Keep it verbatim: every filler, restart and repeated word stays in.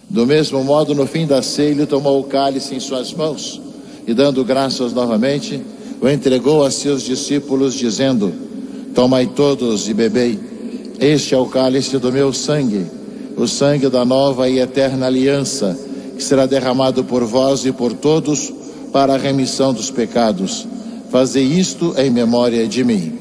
Do mesmo modo, no fim da ceia, ele tomou o cálice em suas mãos e, dando graças novamente, o entregou a seus discípulos, dizendo: tomai todos e bebei, este é o cálice do meu sangue, o sangue da nova e eterna aliança, que será derramado por vós e por todos para a remissão dos pecados. Fazei isto em memória de mim.